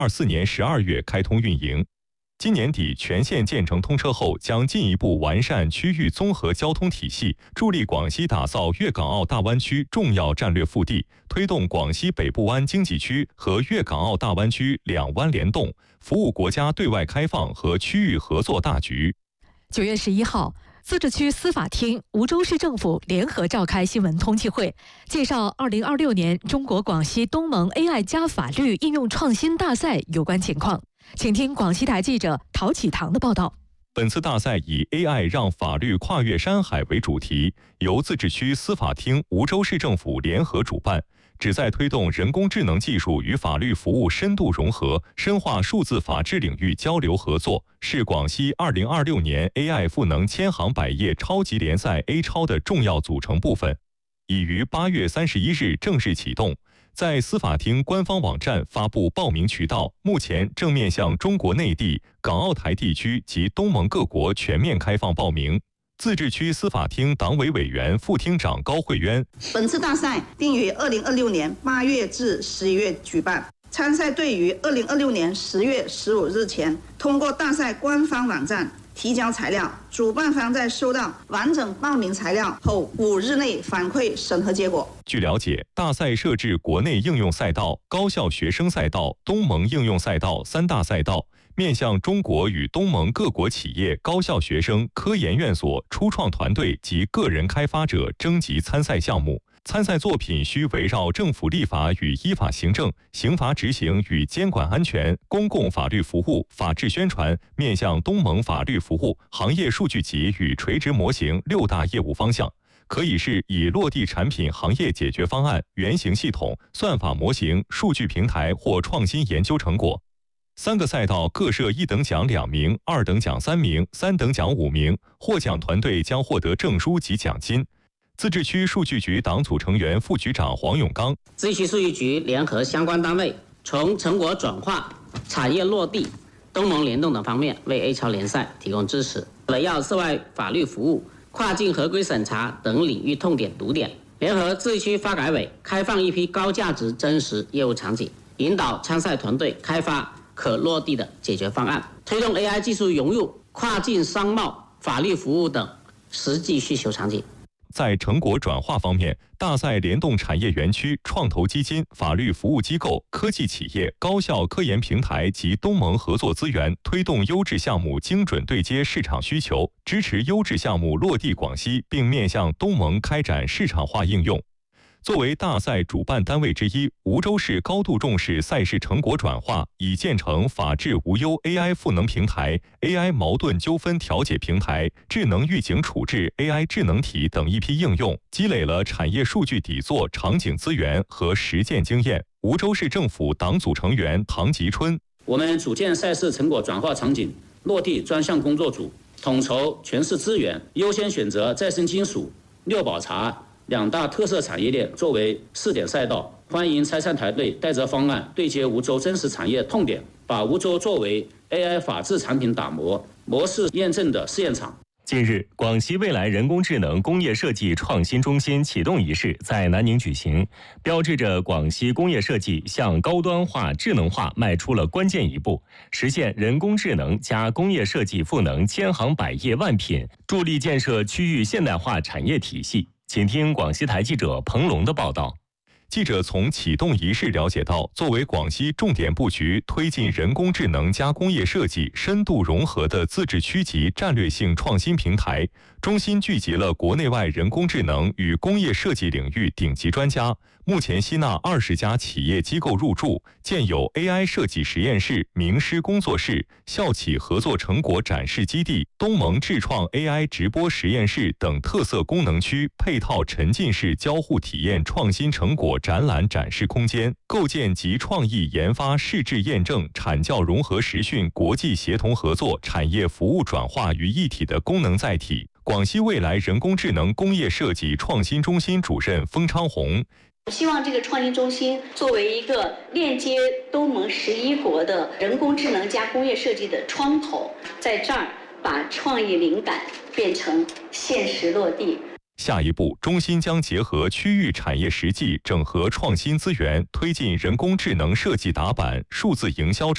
2024年12月开通运营。今年底全线建成通车后，将进一步完善区域综合交通体系，助力广西打造粤港澳大湾区重要战略腹地，推动广西北部湾经济区和粤港澳大湾区两湾联动，服务国家对外开放和区域合作大局。 9月11号。自治区司法厅、梧州市政府联合召开新闻通气会，介绍2026年中国广西东盟 AI 加法律应用创新大赛有关情况。请听广西台记者陶启堂的报道。 本次大赛以 AI 让法律跨越山海为主题，由自治区司法厅、梧州市政府联合主办，旨在推动人工智能技术与法律服务深度融合，深化数字法治领域交流合作，是广西2026年 AI 赋能千行百业超级联赛 A 超的重要组成部分，已于8月31日正式启动。在司法厅官方网站发布报名渠道，目前正面向中国内地、港澳台地区及东盟各国全面开放报名。自治区司法厅党委委员、副厅长高慧渊： 本次大赛定于2026年8月至11月举办，参赛队于2026年10月15日前通过大赛官方网站提交材料，主办方在收到完整报名材料后5日内反馈审核结果。 据了解，大赛设置国内应用赛道、高校学生赛道、东盟应用赛道3大赛道，面向中国与东盟各国企业、高校学生、科研院所、初创团队及个人开发者征集参赛项目。参赛作品需围绕政府立法与依法行政、刑罚执行与监管安全、公共法律服务、法治宣传、面向东盟法律服务、行业数据集与垂直模型6大业务方向，可以是以落地产品行业解决方案、原型系统、算法模型、数据平台或创新研究成果。3个赛道各设1等奖2名、2等奖3名、3等奖5名，获奖团队将获得证书及奖金。自治区数据局党组成员、副局长黄永刚： 自治区数据局联合相关单位，从成果转化、产业落地、东盟联动等方面为 A 超联赛提供支持，围绕涉外法律服务、跨境合规审查等领域痛点堵点，联合自治区发改委开放一批高价值真实业务场景，引导参赛团队开发可落地的解决方案，推动 AI 技术融入跨境商贸、法律服务等实际需求场景。 在成果转化方面，大赛联动产业园区、创投基金、法律服务机构、科技企业、高校科研平台及东盟合作资源，推动优质项目精准对接市场需求，支持优质项目落地广西，并面向东盟开展市场化应用。作为大赛主办单位之一，梧州市高度重视赛事成果转化，已建成法治无忧 AI 赋能平台、AI 矛盾纠纷调解平台、智能预警处置 AI 智能体等一批应用，积累了产业数据底座、场景资源和实践经验。梧州市政府党组成员唐吉春： 我们组建赛事成果转化场景落地专项工作组，统筹全市资源，优先选择再生金属、六保茶2大特色产业链作为试点赛道，欢迎参赛团队带着方案对接梧州真实产业痛点，把梧州作为 AI 法治产品打磨、模式验证的试验场。 近日，广西未来人工智能工业设计创新中心启动仪式在南宁举行，标志着广西工业设计向高端化、智能化迈出了关键一步，实现人工智能加工业设计赋能千行百业万品，助力建设区域现代化产业体系。请听广西台记者彭龙的报道。 记者从启动仪式了解到，作为广西重点布局推进人工智能加工业设计深度融合的自治区级战略性创新平台，中心聚集了国内外人工智能与工业设计领域顶级专家，目前吸纳20家企业机构入驻，建有 AI 设计实验室、名师工作室、校企合作成果展示基地、东盟智创 AI 直播实验室等特色功能区，配套沉浸式交互体验创新成果展览展示空间，构建集创意研发、试制验证、产教融合实训、国际协同合作、产业服务转化于一体的功能载体。广西未来人工智能工业设计创新中心主任封昌红： 希望这个创新中心作为一个链接东盟11国的人工智能加工业设计的窗口，在这儿把创意灵感变成现实落地。 下一步，中心将结合区域产业实际，整合创新资源，推进人工智能设计打板、数字营销